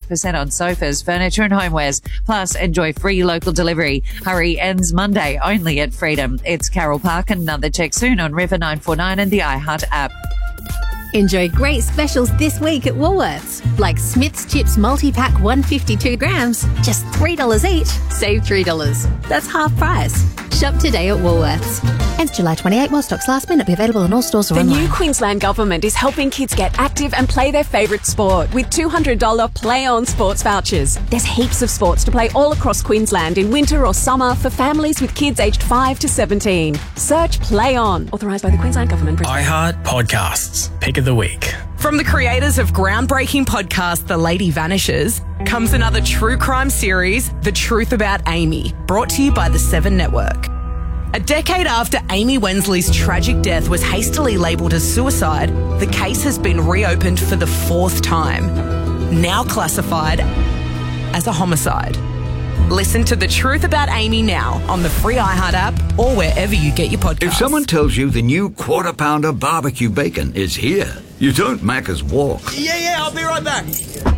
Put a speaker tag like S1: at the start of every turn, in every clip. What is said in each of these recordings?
S1: 6% on sofas, furniture and homewares. Plus, enjoy free local delivery. Hurry ends Monday only at Freedom. It's Carol Park and another check soon on River 949 and the iHeart app.
S2: Enjoy great specials this week at Woolworths, like Smith's Chips multi-pack 152 grams, just $3 each. Save $3. That's half price. Shop today at Woolworths. Ends July 28 while stocks last. May not be available in all stores or
S3: The
S2: online.
S3: new Queensland Government is helping kids get active and play their favourite sport with $200 Play On sports vouchers. There's heaps of sports to play all across Queensland in winter or summer for families with kids aged 5 to 17. Search Play On, authorised by the Queensland Government.
S4: iHeart Podcasts. Pick of the week.
S5: From the creators of groundbreaking podcast The Lady Vanishes comes another true crime series, The Truth About Amy, brought to you by the Seven Network. A decade after Amy Wensley's tragic death was hastily labelled as suicide, the case has been reopened for the 4th time, now classified as a homicide. Listen to The Truth About Amy now on the free iHeart app or wherever you get your podcasts.
S6: If someone tells you the new Quarter Pounder barbecue bacon is here, you don't Macca's walk.
S7: Yeah, I'll be right back.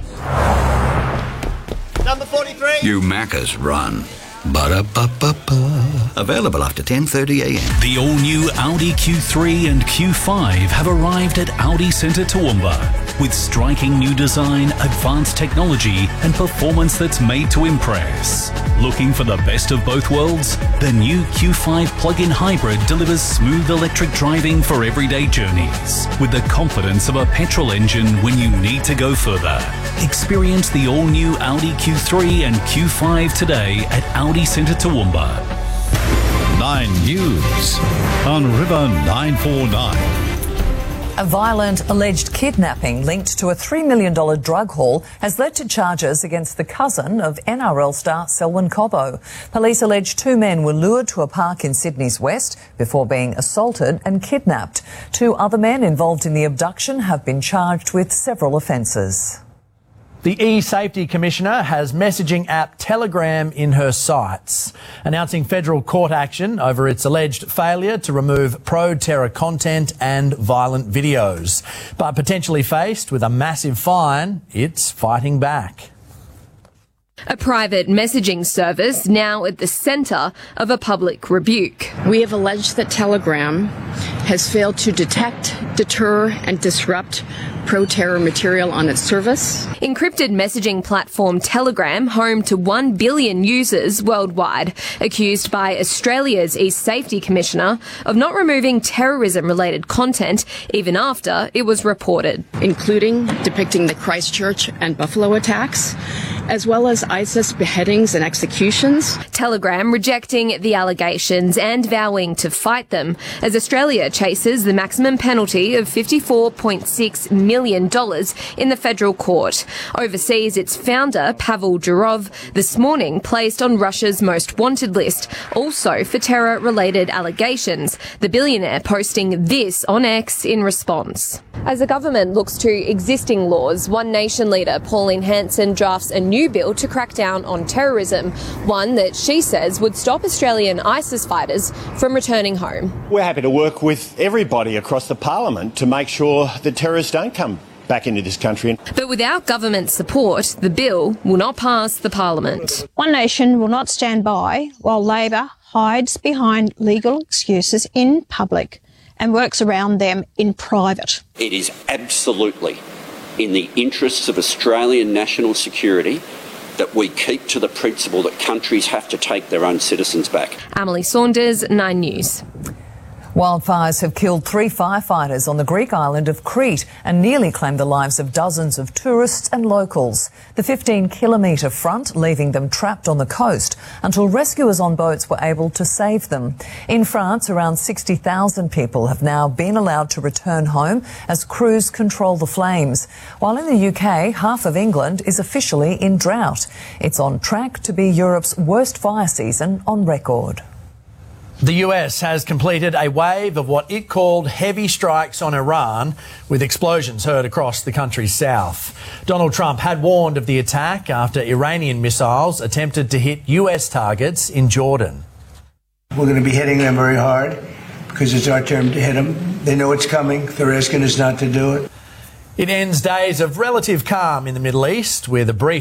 S7: Number 43.
S6: You Macca's run. Ba-da-ba-ba-ba. Available after 10:30 a.m.
S8: The all-new Audi Q3 and Q5 have arrived at Audi Centre Toowoomba with striking new design, advanced technology and performance that's made to impress. Looking for the best of both worlds? The new Q5 plug-in hybrid delivers smooth electric driving for everyday journeys with the confidence of a petrol engine when you need to go further. Experience the all-new Audi Q3 and Q5 today at Audi Centre Toowoomba.
S9: 9 News on River 949.
S10: A violent alleged kidnapping linked to a $3 million drug haul has led to charges against the cousin of NRL star Selwyn Cobbo. Police allege 2 men were lured to a park in Sydney's west before being assaulted and kidnapped. 2 other men involved in the abduction have been charged with several offences.
S11: The e-Safety Commissioner has messaging app Telegram in her sights, announcing federal court action over its alleged failure to remove pro-terror content and violent videos. But potentially faced with a massive fine, it's fighting back.
S12: A private messaging service now at the centre of a public rebuke.
S13: We have alleged that Telegram has failed to detect, deter and disrupt pro-terror material on its service.
S12: Encrypted messaging platform Telegram, home to 1 billion users worldwide, accused by Australia's e-Safety Commissioner of not removing terrorism-related content even after it was reported.
S13: Including depicting the Christchurch and Buffalo attacks, as well as ISIS beheadings and executions.
S12: Telegram rejecting the allegations and vowing to fight them as Australia chases the maximum penalty of $54.6 million in the federal court. Overseas, its founder, Pavel Durov, this morning placed on Russia's most wanted list, also for terror-related allegations, the billionaire posting this on X in response. As the government looks to existing laws, One Nation leader Pauline Hanson drafts a new bill to crack down on terrorism, one that she says would stop Australian ISIS fighters from returning home.
S14: We're happy to work with everybody across the parliament to make sure that terrorists don't come back into this country.
S12: But without government support, the bill will not pass the parliament.
S15: One Nation will not stand by while Labor hides behind legal excuses in public and works around them in private.
S16: It is absolutely in the interests of Australian national security that we keep to the principle that countries have to take their own citizens back.
S12: Emily Saunders, 9 News.
S10: Wildfires have killed 3 firefighters on the Greek island of Crete and nearly claimed the lives of dozens of tourists and locals. The 15-kilometre front leaving them trapped on the coast until rescuers on boats were able to save them. In France, around 60,000 people have now been allowed to return home as crews control the flames. While in the UK, half of England is officially in drought. It's on track to be Europe's worst fire season on record.
S11: The US has completed a wave of what it called heavy strikes on Iran, with explosions heard across the country's south. Donald Trump had warned of the attack after Iranian missiles attempted to hit US targets in Jordan.
S17: We're going to be hitting them very hard because it's our turn to hit them. They know it's coming. They're asking us not to do it.
S11: It ends days of relative calm in the Middle East with a brief